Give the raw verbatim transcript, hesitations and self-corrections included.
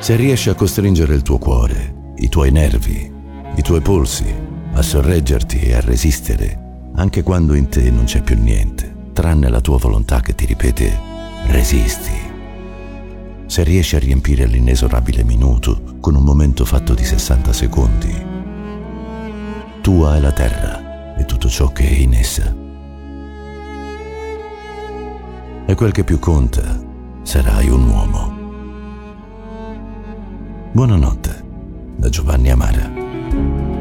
Se riesci a costringere il tuo cuore, i tuoi nervi, i tuoi polsi a sorreggerti e a resistere, anche quando in te non c'è più niente, tranne la tua volontà che ti ripete resisti. Se riesci a riempire l'inesorabile minuto con un momento fatto di sessanta secondi, tua è la terra e tutto ciò che è in essa. E quel che più conta, sarai un uomo. Buonanotte da Giovanni Amara.